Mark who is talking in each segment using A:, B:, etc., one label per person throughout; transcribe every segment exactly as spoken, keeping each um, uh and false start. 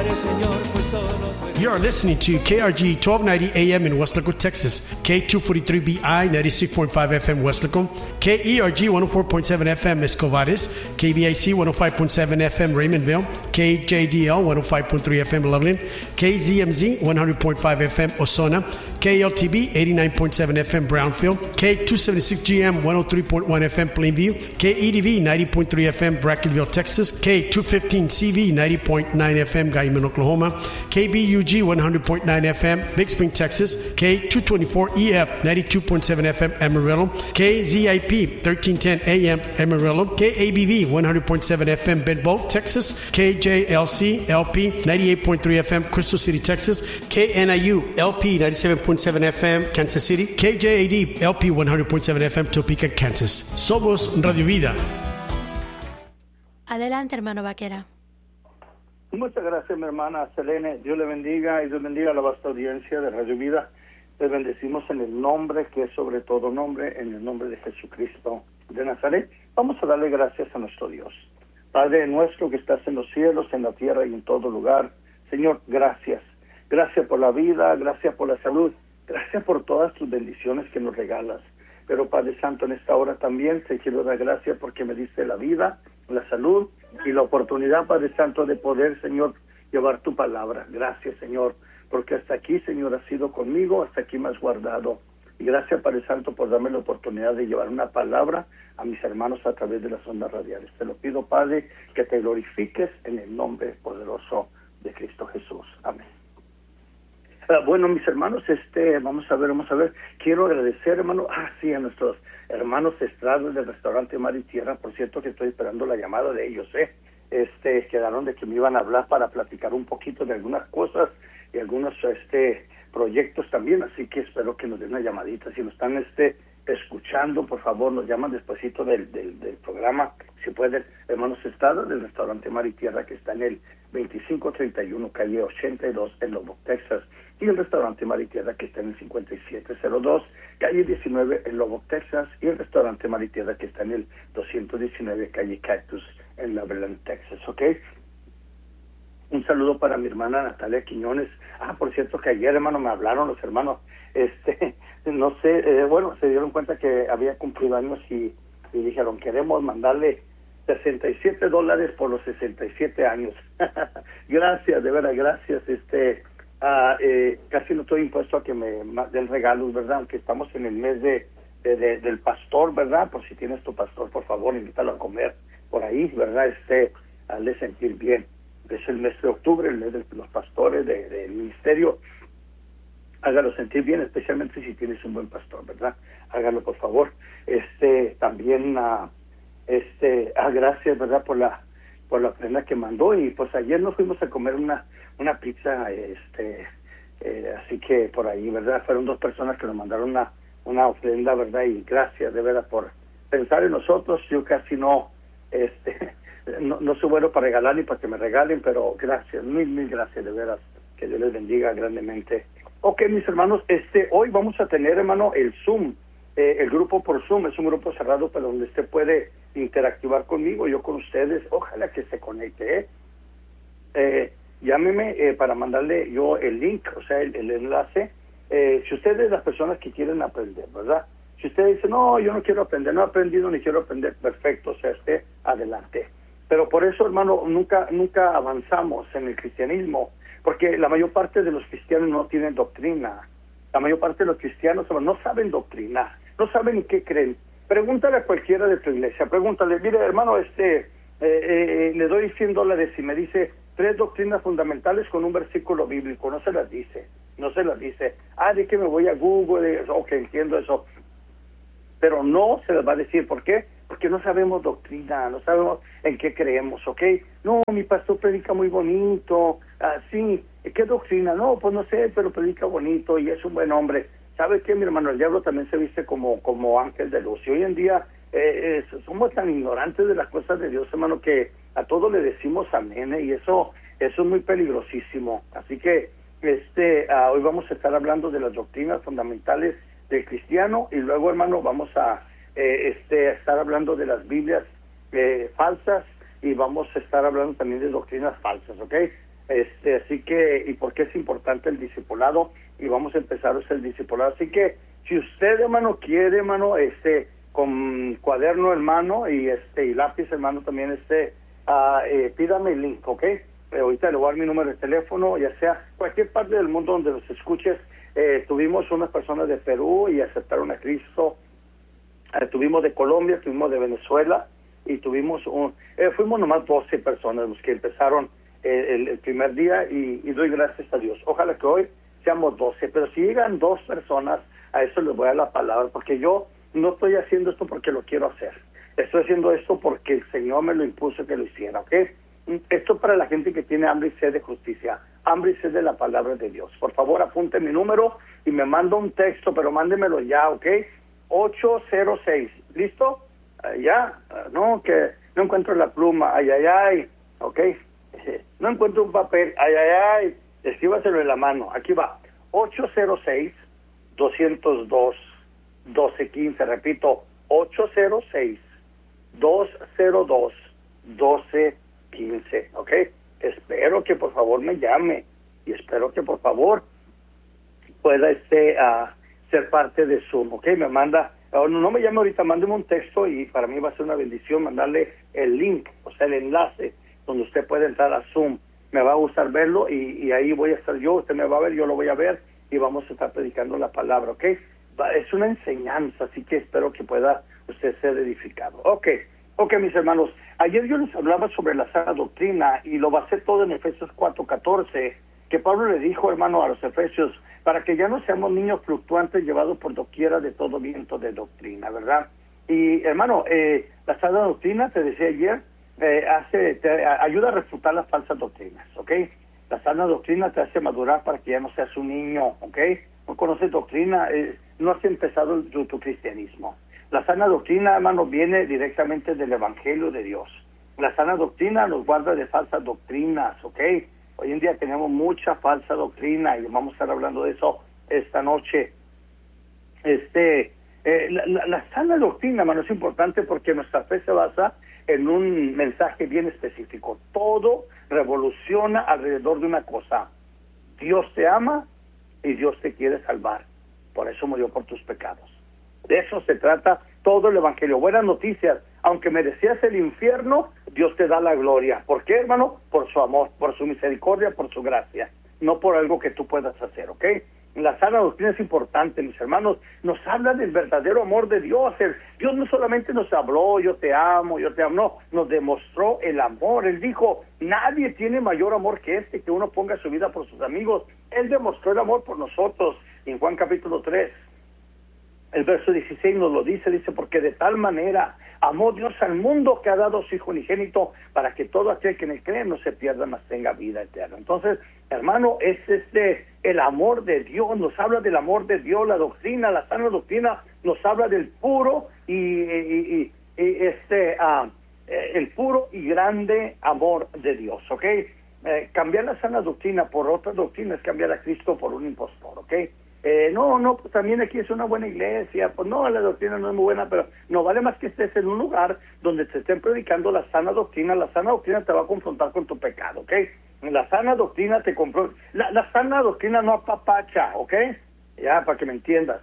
A: eres, Señor, pues solo tú eres.
B: You are listening to K R G twelve ninety A M in Weslaco, Texas, K two forty-three B I ninety-six point five F M Weslaco, K E R G one oh four point seven F M Escovares, K B I C one oh five point seven F M Raymondville, K J D L one oh five point three F M Loveland, K Z M Z one hundred point five F M Ozona, K L T B eighty-nine point seven F M Brownfield, K two seventy-six G M one oh three point one F M Plainview, K E D V ninety point three F M Brackettville, Texas, K two fifteen C V ninety point nine F M Guyman, Oklahoma, K B U G one hundred point nine F M Big Spring, Texas, K two twenty-four E F ninety-two point seven F M Amarillo, K Z I P thirteen ten A M Amarillo, K A B V one hundred point seven F M Bedbolt, Texas, K J L C L P ninety-eight point three F M Crystal City, Texas, K N I U L P ninety-seven point seven F M Kansas City, K J A D L P one hundred point seven F M Topeka, Kansas. Somos Radio Vida.
C: Adelante, hermano Vaquera.
D: Muchas gracias, mi hermana Selene. Dios le bendiga y Dios bendiga a la vasta audiencia de Radio Vida. Les bendecimos en el nombre que es sobre todo nombre, en el nombre de Jesucristo de Nazaret. Vamos a darle gracias a nuestro Dios. Padre nuestro que estás en los cielos, en la tierra y en todo lugar. Señor, gracias. Gracias por la vida, gracias por la salud, gracias por todas tus bendiciones que nos regalas. Pero Padre Santo, en esta hora también te quiero dar gracias porque me diste la vida, la salud y la oportunidad, Padre Santo, de poder, Señor, llevar tu palabra. Gracias, Señor, porque hasta aquí, Señor, has sido conmigo, hasta aquí me has guardado. Y gracias, Padre Santo, por darme la oportunidad de llevar una palabra a mis hermanos a través de las ondas radiales. Te lo pido, Padre, que te glorifiques en el nombre poderoso de Cristo Jesús. Amén. Uh, bueno, mis hermanos, este, vamos a ver, vamos a ver. Quiero agradecer, hermano, ah, sí, a nuestros hermanos estrados del restaurante Mar y Tierra. Por cierto, que estoy esperando la llamada de ellos, ¿eh? Este, quedaron de que me iban a hablar para platicar un poquito de algunas cosas y algunos, este, proyectos también. Así que espero que nos den una llamadita. Si nos están, este, escuchando, por favor, nos llaman despuesito del, del, del programa, si pueden, hermanos estrados del restaurante Mar y Tierra, que está en el veinticinco treinta y uno, calle ochenta y dos, en Lubbock, Texas, y el restaurante Mar y Tierra, que está en el cincuenta y siete cero dos, calle diecinueve, en Lubbock, Texas, y el restaurante Mar y Tierra, que está en el doscientos diecinueve, calle Cactus, en Loveland, Texas, ¿ok? Un saludo para mi hermana Natalia Quiñones. Ah, por cierto, que ayer, hermano, me hablaron los hermanos, este, no sé, eh, bueno, se dieron cuenta que había cumplido años y, y dijeron, queremos mandarle sesenta y siete dólares por los sesenta y siete años. Gracias, de verdad, gracias. Este, uh, eh, casi no estoy impuesto a que me den regalos, ¿verdad? Aunque estamos en el mes de, de, de del pastor, ¿verdad? Por si tienes tu pastor, por favor, invítalo a comer por ahí, ¿verdad? Este, hazle sentir bien. Es el mes de octubre, el mes de los pastores, del de, de ministerio. Hágalo sentir bien, especialmente si tienes un buen pastor, ¿verdad? Hágalo, por favor. Este, también... Uh, Este, ah, gracias, ¿verdad? Por la por la ofrenda que mandó. Y pues ayer nos fuimos a comer una una pizza, este, eh, así que por ahí, ¿verdad? Fueron dos personas que nos mandaron una una ofrenda, ¿verdad? Y gracias, de verdad, por pensar en nosotros. Yo casi no, este, no, no soy bueno para regalar ni para que me regalen, pero gracias, mil, mil gracias, de veras. Que Dios les bendiga grandemente. Ok, mis hermanos, este, hoy vamos a tener, hermano, el Zoom. Eh, el grupo por Zoom es un grupo cerrado para donde usted puede interactuar conmigo, yo con ustedes. Ojalá que se conecte, ¿eh? Eh, llámeme eh, para mandarle yo el link, o sea, el, el enlace. Eh, si ustedes, las personas que quieren aprender, ¿verdad? Si usted dice, no, yo no quiero aprender, no he aprendido ni quiero aprender, perfecto, o sea, esté adelante. Pero por eso, hermano, nunca nunca avanzamos en el cristianismo, porque la mayor parte de los cristianos no tienen doctrina. La mayor parte de los cristianos no saben doctrina, no saben en qué creen. Pregúntale a cualquiera de tu iglesia, pregúntale, mire, hermano, este, eh, eh, le doy cien dólares y me dice tres doctrinas fundamentales con un versículo bíblico. No se las dice, no se las dice. Ah, de que me voy a Google, ok, entiendo eso. Pero no se las va a decir. ¿Por qué? Porque no sabemos doctrina, no sabemos en qué creemos, ¿ok? No, mi pastor predica muy bonito, ah, sí, ¿qué doctrina? No, pues no sé, pero predica bonito y es un buen hombre. ¿Sabe qué, mi hermano? El diablo también se viste como, como ángel de luz. Y hoy en día eh, eh, somos tan ignorantes de las cosas de Dios, hermano, que a todo le decimos amén, ¿eh? Y eso, eso es muy peligrosísimo. Así que este uh, hoy vamos a estar hablando de las doctrinas fundamentales del cristiano y luego, hermano, vamos a eh, este estar hablando de las Biblias eh, falsas y vamos a estar hablando también de doctrinas falsas, ¿ok? Este, qué y por qué es importante el discipulado, y vamos a empezar a hacer el discipulado. Así que si usted, hermano, quiere, hermano, este, con cuaderno, hermano, y este y lápiz, hermano, también este, uh, eh, pídame el link, ¿ok? Eh, ahorita le voy a dar mi número de teléfono, ya sea cualquier parte del mundo donde los escuches. Eh, tuvimos unas personas de Perú y aceptaron a Cristo. Eh, tuvimos de Colombia, tuvimos de Venezuela, y tuvimos un, eh, fuimos nomás doce personas los que empezaron eh, el, el primer día, y, y doy gracias a Dios. Ojalá que hoy seamos doce, pero si llegan dos personas, a eso les voy a dar la palabra, porque yo no estoy haciendo esto porque lo quiero hacer. Estoy haciendo esto porque el Señor me lo impuso que lo hiciera, ¿ok? Esto para la gente que tiene hambre y sed de justicia, hambre y sed de la palabra de Dios. Por favor, apunte mi número y me manda un texto, pero mándemelo ya, ¿ok? ocho cero seis, ¿listo? Uh, ya, uh, no, que no encuentro la pluma, ay, ay, ay, ¿ok? No encuentro un papel, ay, ay, ay, escríbaselo en la mano, aquí va, ocho cero seis, dos cero dos, uno dos uno cinco, repito, ocho cero seis, dos cero dos, uno dos uno cinco, ¿ok? Espero que por favor me llame, y espero que por favor pueda este uh, ser parte de Zoom, ¿ok? Me manda, no, no me llame ahorita, mándeme un texto, y para mí va a ser una bendición mandarle el link, o sea, el enlace donde usted puede entrar a Zoom. Me va a gustar verlo, y, y ahí voy a estar yo, usted me va a ver, yo lo voy a ver, y vamos a estar predicando la palabra, ¿ok? Va, es una enseñanza, así que espero que pueda usted ser edificado. Ok, ok, mis hermanos, ayer yo les hablaba sobre la sana doctrina, y lo basé todo en Efesios cuatro catorce, que Pablo le dijo, hermano, a los Efesios, para que ya no seamos niños fluctuantes llevados por doquiera de todo viento de doctrina, ¿verdad? Y, hermano, eh, la sana doctrina, te decía ayer, eh, hace, te ayuda a refutar las falsas doctrinas, ¿ok? La sana doctrina te hace madurar para que ya no seas un niño, ¿ok? No conoces doctrina, eh, no has empezado tu, tu cristianismo. La sana doctrina, hermano, viene directamente del Evangelio de Dios. La sana doctrina nos guarda de falsas doctrinas, ¿ok? Hoy en día tenemos mucha falsa doctrina, y vamos a estar hablando de eso esta noche. Este, eh, la, la, la sana doctrina, hermano, es importante porque nuestra fe se basa en un mensaje bien específico. Todo revoluciona alrededor de una cosa: Dios te ama y Dios te quiere salvar. Por eso murió por tus pecados. De eso se trata todo el Evangelio. Buenas noticias. Aunque merecías el infierno, Dios te da la gloria. ¿Por qué, hermano? Por su amor, por su misericordia, por su gracia. No por algo que tú puedas hacer, ¿ok? La sana doctrina es importante, mis hermanos. Nos habla del verdadero amor de Dios. El, Dios no solamente nos habló, yo te amo, yo te amo. No, nos demostró el amor. Él dijo, nadie tiene mayor amor que este, que uno ponga su vida por sus amigos. Él demostró el amor por nosotros. En Juan capítulo tres, el verso dieciséis nos lo dice, dice, porque de tal manera amó Dios al mundo que ha dado a su Hijo unigénito, para que todo aquel que en él cree no se pierda, mas tenga vida eterna. Entonces, hermano, es este el amor de Dios, nos habla del amor de Dios. La doctrina, la sana doctrina, nos habla del puro y, y, y, y este uh, el puro y grande amor de Dios, ¿ok? Eh, cambiar la sana doctrina por otra doctrina es cambiar a Cristo por un impostor, ¿ok? Eh, no, no, pues también aquí es una buena iglesia, pues no, la doctrina no es muy buena, pero no vale más que estés en un lugar donde te estén predicando la sana doctrina. La sana doctrina te va a confrontar con tu pecado, ¿ok? La sana doctrina te confronta, la, la sana doctrina no apapacha, ¿ok? Ya, para que me entiendas.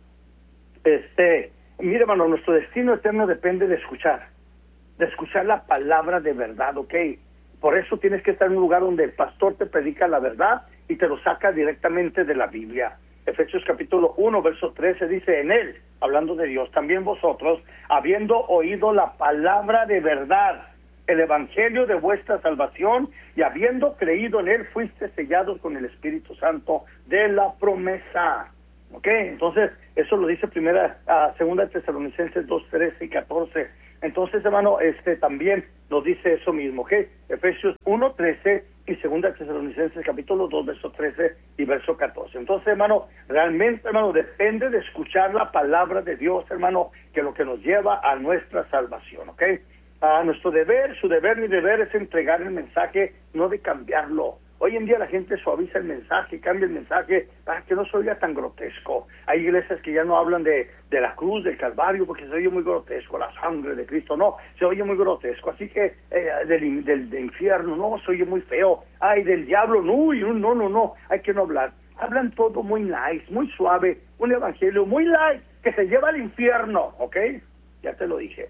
D: Este, mire, hermano, nuestro destino eterno depende de escuchar, de escuchar la palabra de verdad, ¿ok? Por eso tienes que estar en un lugar donde el pastor te predica la verdad y te lo saca directamente de la Biblia. Efesios capítulo uno, verso trece dice, en él, hablando de Dios, también vosotros, habiendo oído la palabra de verdad, el evangelio de vuestra salvación, y habiendo creído en él, fuiste sellados con el Espíritu Santo de la promesa. ¿Ok? Entonces, eso lo dice primera, uh, segunda Tesalonicenses dos, trece y catorce. Entonces, hermano, este también nos dice eso mismo, ¿ok? Efesios uno, trece y segunda Tesalonicenses capítulo dos, verso trece y verso catorce. Entonces, hermano, realmente, hermano, depende de escuchar la palabra de Dios, hermano, que lo que nos lleva a nuestra salvación, ¿ok? A nuestro deber, su deber, mi deber es entregar el mensaje, no de cambiarlo. Hoy en día la gente suaviza el mensaje, cambia el mensaje para que no se oiga tan grotesco. Hay iglesias que ya no hablan de, de la cruz, del Calvario, porque se oye muy grotesco, la sangre de Cristo, no, se oye muy grotesco. Así que eh, del, del, del infierno, no, se oye muy feo. Ay, del diablo, no, no, no, no, hay que no hablar. Hablan todo muy nice, muy suave, un evangelio muy light que se lleva al infierno, ¿ok? Ya te lo dije.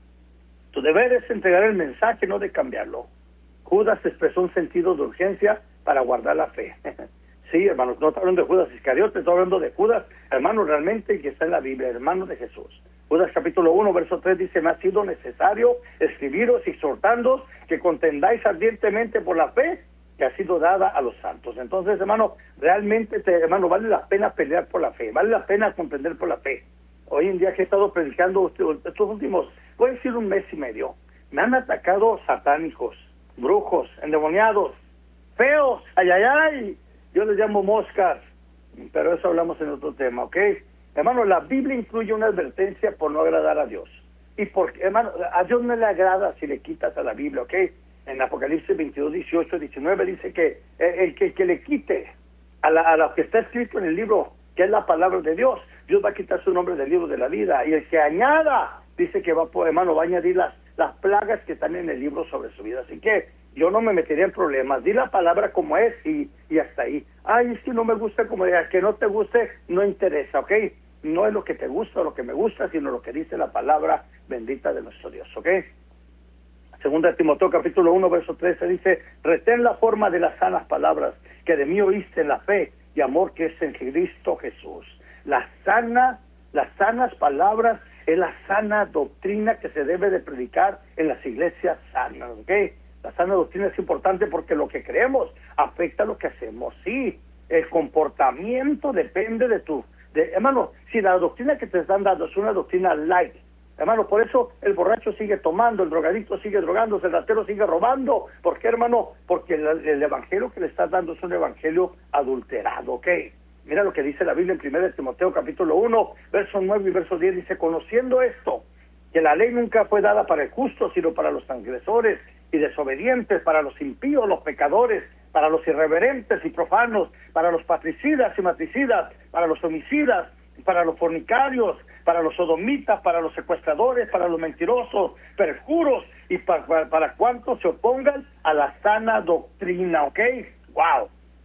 D: Tu deber es entregar el mensaje, no de cambiarlo. Judas expresó un sentido de urgencia para guardar la fe. Sí, hermanos, no estoy hablando de Judas Iscariote, estoy hablando de Judas, hermano, realmente que está en la Biblia, hermano de Jesús. Judas capítulo uno, verso tres dice, me ha sido necesario escribiros y exhortándoos que contendáis ardientemente por la fe que ha sido dada a los santos. Entonces, hermano, realmente, te, hermano, vale la pena pelear por la fe, vale la pena contender por la fe. Hoy en día que he estado predicando estos últimos, voy a decir un mes y medio, me han atacado satánicos, brujos, endemoniados, feos, ay, ay, ay, yo les llamo moscas, pero eso hablamos en otro tema, ¿ok? Hermano, la Biblia incluye una advertencia por no agradar a Dios. Y porque, hermano, a Dios no le agrada si le quitas a la Biblia, ¿ok? En Apocalipsis veintidós, dieciocho, diecinueve dice que el, el que, que le quite a, la, a lo que está escrito en el libro, que es la palabra de Dios, Dios va a quitar su nombre del libro de la vida. Y el que añada, dice que va, hermano, va a añadir las, las plagas que están en el libro sobre su vida. Así que yo no me metería en problemas. Di la palabra como es y, y hasta ahí. Ay, es que no me gusta como diga, que no te guste, no interesa, ¿ok? No es lo que te gusta o lo que me gusta, sino lo que dice la palabra bendita de nuestro Dios, ¿ok? Segunda de Timoteo capítulo uno, verso trece dice, retén la forma de las sanas palabras que de mí oíste en la fe y amor que es en Cristo Jesús. La sana, las sanas palabras es la sana doctrina que se debe de predicar en las iglesias sanas, ¿ok? La sana doctrina es importante porque lo que creemos afecta lo que hacemos. Sí, el comportamiento depende de tu... De, hermano, si la doctrina que te están dando es una doctrina light, hermano, por eso el borracho sigue tomando, el drogadicto sigue drogándose, el ratero sigue robando. ¿Por qué, hermano? Porque el, el evangelio que le estás dando es un evangelio adulterado, ¿ok? Mira lo que dice la Biblia en primera de Timoteo capítulo uno, verso nueve y verso diez, dice, conociendo esto, que la ley nunca fue dada para el justo, sino para los transgresores y desobedientes, para los impíos, los pecadores, para los irreverentes y profanos, para los patricidas y matricidas, para los homicidas, para los fornicarios, para los sodomitas, para los secuestradores, para los mentirosos, perjuros y para, para, para cuantos se opongan a la sana doctrina, ¿ok? ¡Wow!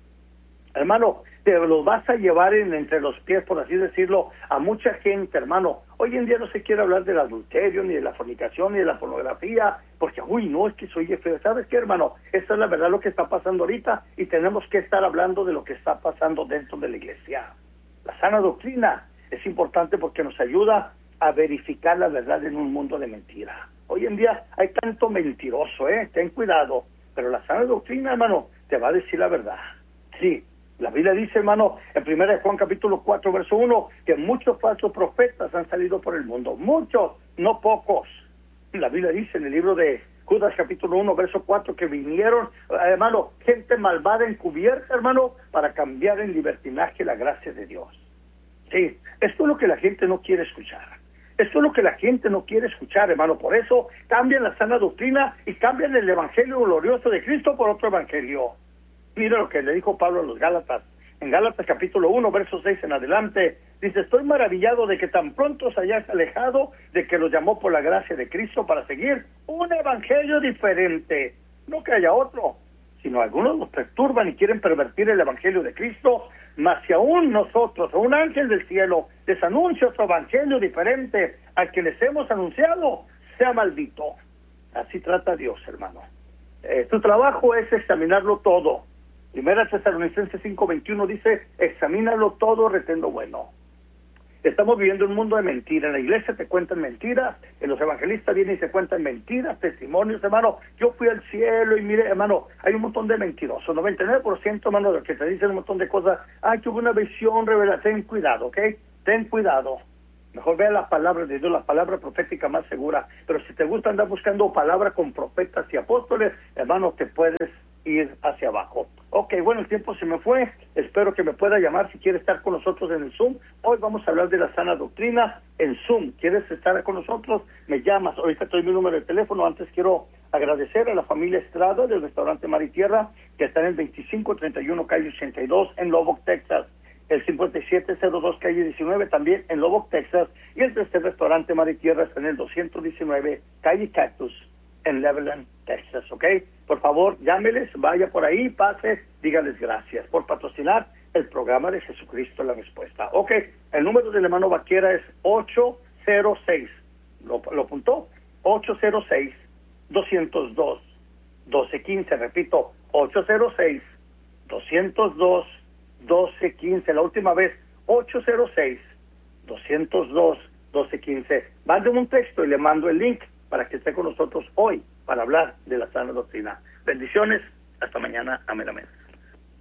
D: Hermano, te los vas a llevar en, entre los pies, por así decirlo, a mucha gente, hermano. Hoy en día no se quiere hablar del adulterio, ni de la fornicación, ni de la pornografía, porque, uy, no, es que soy feo. ¿Sabes qué, hermano? Esta es la verdad lo que está pasando ahorita y tenemos que estar hablando de lo que está pasando dentro de la iglesia. La sana doctrina es importante porque nos ayuda a verificar la verdad en un mundo de mentira. Hoy en día hay tanto mentiroso, ¿eh? Ten cuidado. Pero la sana doctrina, hermano, te va a decir la verdad. Sí. La Biblia dice, hermano, en primera de Juan capítulo cuatro, verso uno, que muchos falsos profetas han salido por el mundo. Muchos, no pocos. La Biblia dice en el libro de Judas capítulo uno, verso cuatro, que vinieron, hermano, gente malvada encubierta, hermano, para cambiar en libertinaje la gracia de Dios. Sí, esto es lo que la gente no quiere escuchar. Esto es lo que la gente no quiere escuchar, hermano. Por eso cambian la sana doctrina y cambian el evangelio glorioso de Cristo por otro evangelio. Mira lo que le dijo Pablo a los Gálatas. En Gálatas capítulo uno, verso seis en adelante, dice, estoy maravillado de que tan pronto os hayáis alejado de que los llamó por la gracia de Cristo para seguir un evangelio diferente. No que haya otro, sino algunos los perturban y quieren pervertir el evangelio de Cristo, mas si aún nosotros, o un ángel del cielo, les anuncia otro evangelio diferente al que les hemos anunciado, sea maldito. Así trata Dios, hermano. Eh, tu trabajo es examinarlo todo. Primera Tesalonicenses cinco veintiuno dice, examínalo todo, retén lo bueno. Estamos viviendo un mundo de mentiras. En la iglesia te cuentan mentiras, en los evangelistas vienen y se cuentan mentiras, testimonios, hermano. Yo fui al cielo y mire, hermano, hay un montón de mentirosos. noventa y nueve por ciento, hermano, de los que te dicen un montón de cosas. Ay, tuve una visión, revelación. Ten cuidado, ¿ok? Ten cuidado. Mejor vea las palabras de Dios, las palabras proféticas más seguras. Pero si te gusta andar buscando palabras con profetas y apóstoles, hermano, te puedes ir hacia abajo. Ok, bueno, el tiempo se me fue. Espero que me pueda llamar si quiere estar con nosotros en el Zoom. Hoy vamos a hablar de la sana doctrina en Zoom. ¿Quieres estar con nosotros? Me llamas. Ahorita estoy mi número de teléfono. Antes quiero Agradecer a la familia Estrada del restaurante Mar y Tierra, que está en el veinticinco treinta y uno calle ochenta y dos en Lubbock, Texas. El cincuenta y siete cero dos calle diecinueve también en Lubbock, Texas. Y el tercer restaurante Mar y Tierra está en el doscientos diecinueve calle Cactus en Levelland, Texas, ¿ok? Por favor, llámeles, vaya por ahí, pase, dígales gracias por patrocinar el programa de Jesucristo la Respuesta. Ok, el número del hermano Vaquera es ocho cero seis, ¿lo, lo apuntó? ocho cero seis, dos cero dos, uno dos uno cinco, repito, ocho cero seis, dos cero dos, uno dos uno cinco, la última vez, ocho cero seis, dos cero dos, uno dos uno cinco. Mándeme un texto y le mando el link para que esté con nosotros hoy para hablar de la sana doctrina. Bendiciones, hasta mañana, amén, amén.